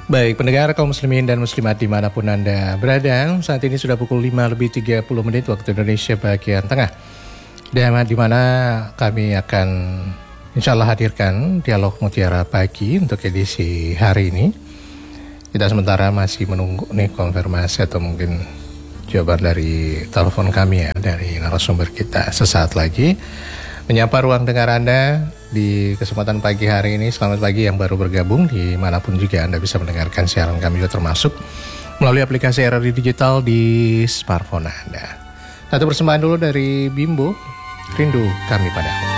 Baik, pendengar kaum muslimin dan muslimat dimanapun Anda berada, saat ini sudah pukul 5:30 waktu Indonesia bagian tengah. Dan di mana kami akan insya Allah hadirkan dialog Mutiara Pagi untuk edisi hari ini. Kita sementara masih menunggu nih konfirmasi atau mungkin jawaban dari telepon kami ya, dari narasumber kita sesaat lagi. Menyapa ruang dengar Anda di kesempatan pagi hari ini. Selamat pagi yang baru bergabung dimanapun juga Anda bisa mendengarkan siaran kami juga termasuk melalui aplikasi RRI Digital di smartphone Anda. Satu persembahan dulu dari Bimbo, Rindu Kami Padamu.